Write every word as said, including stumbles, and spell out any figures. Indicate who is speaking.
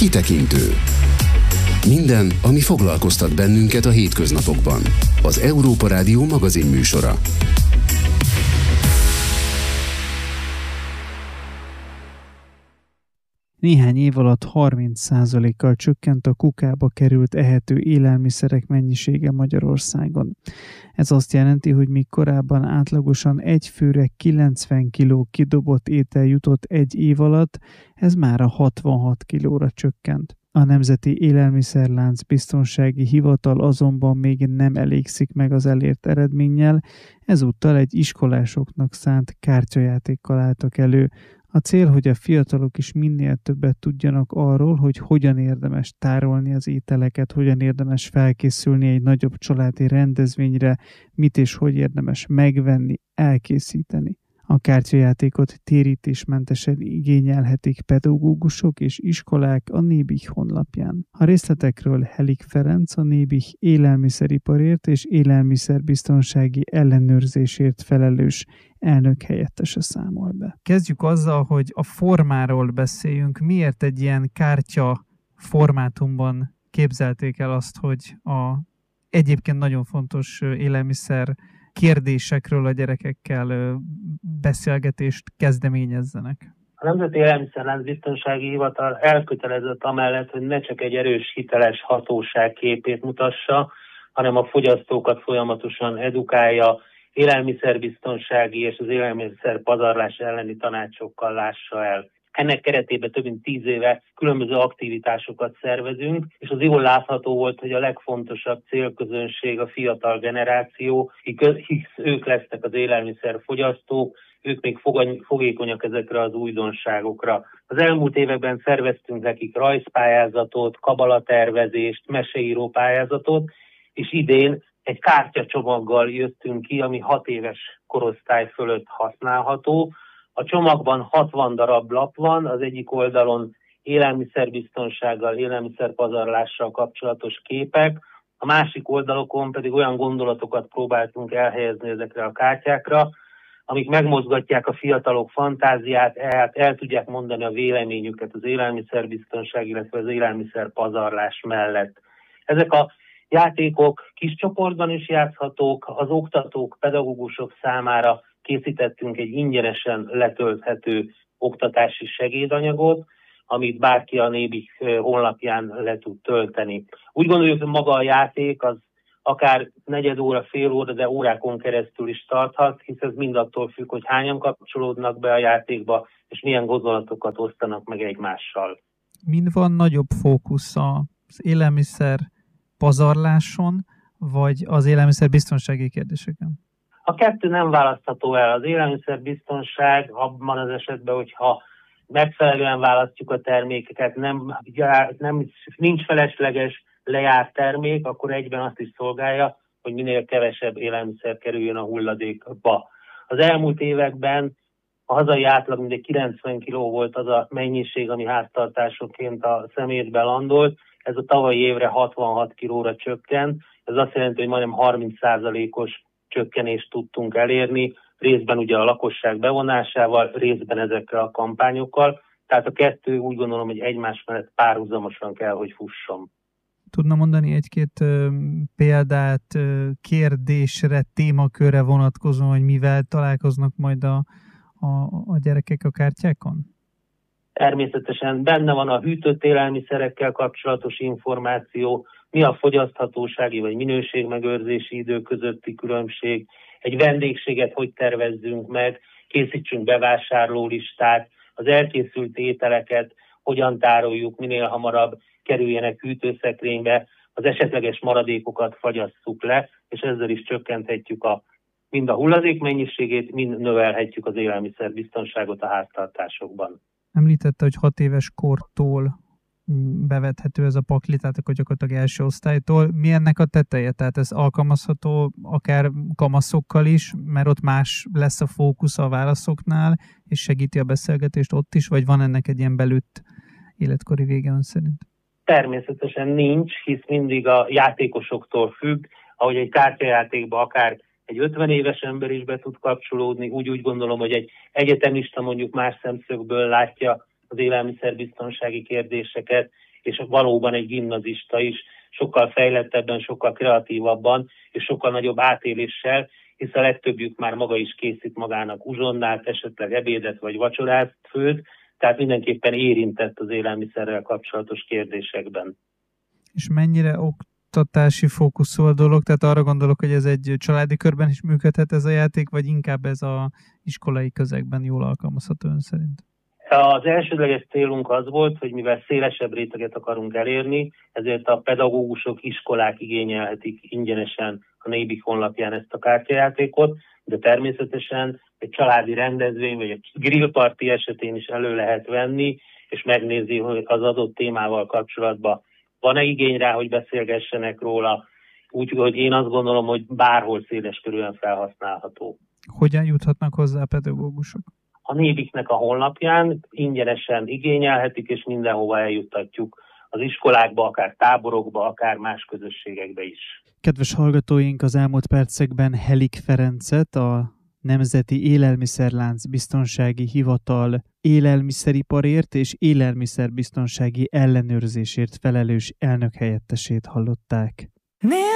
Speaker 1: Kitekintő. Minden, ami foglalkoztat bennünket a hétköznapokban. Az Európa Rádió magazinműsora.
Speaker 2: Néhány év alatt harminc százalékkal csökkent a kukába került ehető élelmiszerek mennyisége Magyarországon. Ez azt jelenti, hogy míg korábban átlagosan egy főre kilencven kiló kidobott étel jutott egy év alatt, ez mára hatvanhat kilóra csökkent. A Nemzeti Élelmiszerlánc Biztonsági Hivatal azonban még nem elégszik meg az elért eredménnyel, ezúttal egy iskolásoknak szánt kártyajátékkal álltak elő. A cél, hogy a fiatalok is minél többet tudjanak arról, hogy hogyan érdemes tárolni az ételeket, hogyan érdemes felkészülni egy nagyobb családi rendezvényre, mit és hogy érdemes megvenni, elkészíteni. A kártyajátékot térítésmentesen igényelhetik pedagógusok és iskolák a Nébih honlapján. A részletekről Helik Ferenc, a Nébih élelmiszeriparért és élelmiszerbiztonsági ellenőrzésért felelős elnök helyettese számol be. Kezdjük azzal, hogy a formáról beszéljünk. Miért egy ilyen kártya formátumban képzelték el azt, hogy a egyébként nagyon fontos élelmiszer kérdésekről a gyerekekkel beszélgetést kezdeményezzenek?
Speaker 3: A Nemzeti Élelmiszerlánc Biztonsági Hivatal elkötelezett amellett, hogy ne csak egy erős, hiteles hatóság képét mutassa, hanem a fogyasztókat folyamatosan edukálja, élelmiszerbiztonsági és az élelmiszer pazarlás elleni tanácsokkal lássa el. Ennek keretében több mint tíz éve különböző aktivitásokat szervezünk, és az jól látható volt, hogy a legfontosabb célközönség a fiatal generáció, hisz ők lesznek az élelmiszerfogyasztók, ők még fogékonyak ezekre az újdonságokra. Az elmúlt években szerveztünk nekik rajzpályázatot, kabalatervezést, meseíró pályázatot, és idén egy kártyacsomaggal jöttünk ki, ami hat éves korosztály fölött használható. A csomagban hatvan darab lap van, az egyik oldalon élelmiszerbiztonsággal, élelmiszerpazarlással kapcsolatos képek, a másik oldalokon pedig olyan gondolatokat próbáltunk elhelyezni ezekre a kártyákra, amik megmozgatják a fiatalok fantáziát, el, el tudják mondani a véleményüket az élelmiszerbiztonság, illetve az élelmiszerpazarlás mellett. Ezek a játékok kis csoportban is játszhatók, az oktatók, pedagógusok számára készítettünk egy ingyenesen letölthető oktatási segédanyagot, amit bárki a Nébih honlapján le tud tölteni. Úgy gondoljuk, hogy maga a játék az akár negyed óra, fél óra, de órákon keresztül is tarthat, hisz ez mind attól függ, hogy hányan kapcsolódnak be a játékba, és milyen gondolatokat osztanak meg egymással.
Speaker 2: Mind van nagyobb fókusz az élelmiszer pazarláson, vagy az élelmiszer biztonsági kérdéseken?
Speaker 3: A kettő nem választható el. Az élelmiszerbiztonság abban az esetben, hogyha megfelelően választjuk a termékeket, nem, nem, nincs felesleges lejárt termék, akkor egyben azt is szolgálja, hogy minél kevesebb élelmiszer kerüljön a hulladékba. Az elmúlt években a hazai átlag mindegy kilencven kiló volt az a mennyiség, ami háztartásokként a szemétbe landolt. Ez a tavalyi évre hatvanhat kilóra csökkent. Ez azt jelenti, hogy majdnem harminc százalékos csökkenést tudtunk elérni, részben ugye a lakosság bevonásával, részben ezekkel a kampányokkal. Tehát a kettő úgy gondolom, hogy egymás mellett párhuzamosan kell, hogy fusson.
Speaker 2: Tudna mondani egy-két ö, példát ö, kérdésre, témakörre vonatkozóan, hogy mivel találkoznak majd a, a, a gyerekek a kártyákon?
Speaker 3: Természetesen benne van a hűtött élelmiszerekkel kapcsolatos információ, mi a fogyaszthatósági vagy minőségmegőrzési idő közötti különbség, egy vendégséget hogy tervezzünk meg, készítsünk bevásárlólistát, az elkészült ételeket hogyan tároljuk, minél hamarabb kerüljenek hűtőszekrénybe, az esetleges maradékokat fagyasszuk le, és ezzel is csökkenthetjük a, mind a hulladék mennyiségét, mind növelhetjük az élelmiszerbiztonságot a háztartásokban.
Speaker 2: Említette, hogy hat éves kortól bevethető ez a pakli, tehát akkor gyakorlatilag első osztálytól. Mi ennek a teteje? Tehát ez alkalmazható akár kamaszokkal is, mert ott más lesz a fókusz a válaszoknál, és segíti a beszélgetést ott is, vagy van ennek egy ilyen belütt életkori vége ön szerint?
Speaker 3: Természetesen nincs, hisz mindig a játékosoktól függ, ahogy egy kártyajátékba akár egy ötven éves ember is be tud kapcsolódni, úgy úgy gondolom, hogy egy egyetemista mondjuk más szemszögből látja az élelmiszerbiztonsági kérdéseket, és valóban egy gimnazista is sokkal fejlettebben, sokkal kreatívabban, és sokkal nagyobb átéléssel, hisz a legtöbbjük már maga is készít magának uzsonnát, esetleg ebédet vagy vacsorát főt, tehát mindenképpen érintett az élelmiszerrel kapcsolatos kérdésekben.
Speaker 2: És mennyire oktatási fókuszú a dolog? Tehát arra gondolok, hogy ez egy családi körben is működhet ez a játék, vagy inkább ez az iskolai közegben jól alkalmazható ön szerint?
Speaker 3: Az elsődleges célunk az volt, hogy mivel szélesebb réteget akarunk elérni, ezért a pedagógusok, iskolák igényelhetik ingyenesen a Nébik honlapján ezt a kártyajátékot, de természetesen egy családi rendezvény vagy egy grillparti esetén is elő lehet venni, és megnézi, hogy az adott témával kapcsolatban van-e igény rá, hogy beszélgessenek róla, úgyhogy én azt gondolom, hogy bárhol széleskörűen felhasználható.
Speaker 2: Hogyan juthatnak hozzá a pedagógusok?
Speaker 3: A Nébiknek a honlapján ingyenesen igényelhetik, és mindenhova eljuttatjuk az iskolákba, akár táborokba, akár más közösségekbe is.
Speaker 2: Kedves hallgatóink, az elmúlt percekben Helik Ferencet, a Nemzeti Élelmiszerlánc Biztonsági Hivatal élelmiszeriparért és élelmiszerbiztonsági ellenőrzésért felelős elnökhelyettesét hallották.